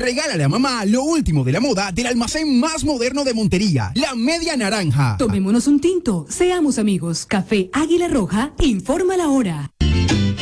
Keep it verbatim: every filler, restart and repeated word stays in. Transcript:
Regálale a mamá lo último de la moda del almacén más moderno de Montería, La Media Naranja. Tomémonos un tinto, seamos amigos. Café Águila Roja, informa la hora.